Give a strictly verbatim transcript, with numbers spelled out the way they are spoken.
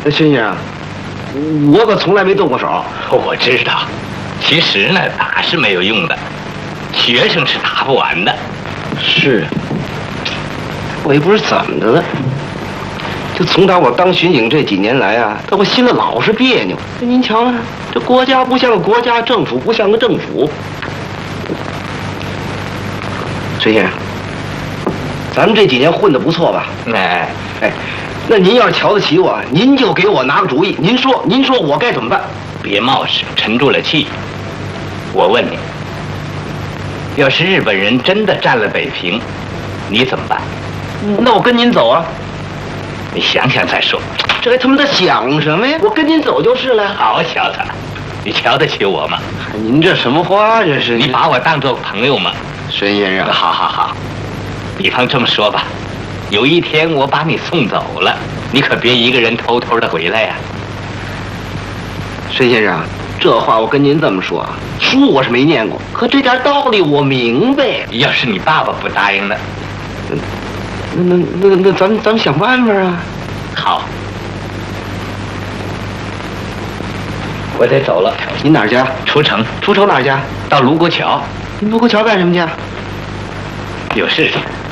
那孙先生，我可从来没动过手。 我知道，其实呢，打是没有用的，学生是打不完的。 是，我也不知怎么的了。就从打我当巡警这几年来啊，这我心里老是别扭。这您瞧啊，这国家不像个国家，政府不像个政府。孙先生，咱们这几年混得不错吧？ 哎哎，那您要是瞧得起我，您就给我拿个主意。您说，您说我该怎么办？ 别冒失，沉住了气。我问你，要是日本人真的占了北平，你怎么办？ 那我跟您走啊。 你想想再说。 这还他妈的想什么呀？我跟您走就是了。 好小子，你瞧得起我吗？ 您这什么话？这是你把我当作朋友吗？ 孙先生， 好好好。比方这么说吧，有一天我把你送走了，你可别一个人偷偷的回来呀。 孙先生，这话我跟您这么说啊，书我是没念过，可这点道理我明白。 要是你爸爸不答应呢？ 那那那那咱们咱们想办法啊。 好，我得走了。 您哪儿去？ 出城。 出城哪儿去？ 到卢沟桥。 您卢沟桥干什么去？ 有事情。